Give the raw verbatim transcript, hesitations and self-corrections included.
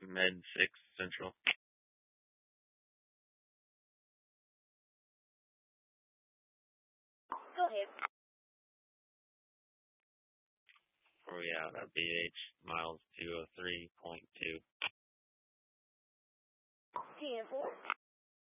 Med six Central. Go ahead. Where we out at B H miles two oh three point two. ten four.